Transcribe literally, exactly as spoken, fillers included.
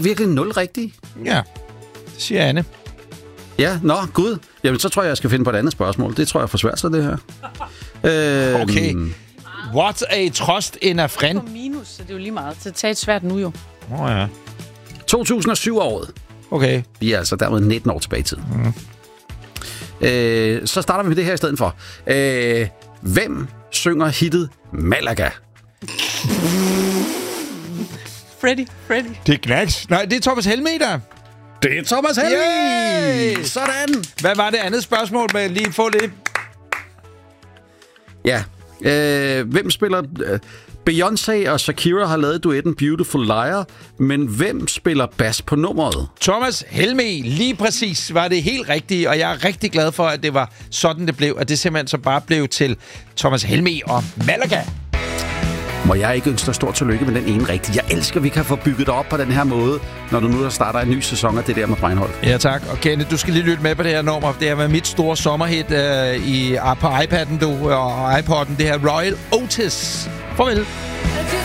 virkelig nul rigtige? Ja, det siger Anne. Ja, nå, gud. Jamen, så tror jeg, jeg skal finde på et andet spørgsmål. Det tror jeg er for svært, så det her. Øh, Okay. What a trust in a friend. På minus, så det er jo lige meget. Så tag et svært nu jo. Åh oh, ja. to tusind og syv-året. Okay. Vi er altså dermed nitten år tilbage i tiden. Mm. Øh, så starter vi med det her i stedet for. Øh, hvem synger hittet Malaga? Freddy, Freddy. Det er Knacks. Nej, det er Thomas Helmig, der. Det er Thomas Helmig! Yay! Sådan! Hvad var det andet spørgsmål med lige få det? Ja. Øh, hvem spiller... Øh, Beyoncé og Shakira har lavet duetten Beautiful Liar, men hvem spiller bas på nummeret? Thomas Helmig, lige præcis var det helt rigtigt, og jeg er rigtig glad for, at det var sådan, det blev, at det simpelthen så bare blev til Thomas Helmig og Malaga. Må jeg ikke ønske dig stort tillykke med den ene rigtige? Jeg elsker, at vi kan få bygget det op på den her måde, når du nu der starter en ny sæson af det der med Breinholt. Ja, tak. Og Kenneth, du skal lige lytte med på det her nummer. Det har været mit store sommerhit øh, i, på iPad'en du, og iPod'en. Det her Royal Otis. Farvel.